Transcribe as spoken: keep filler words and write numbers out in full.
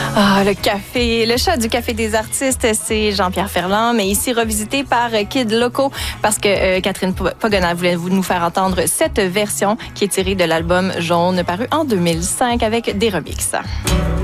Ah, le café, le chat du Café des artistes, c'est Jean-Pierre Ferland, mais ici revisité par Kid Loco parce que euh, Catherine Pagona voulait nous faire entendre cette version qui est tirée de l'album Jaune paru en deux mille cinq avec des remixes.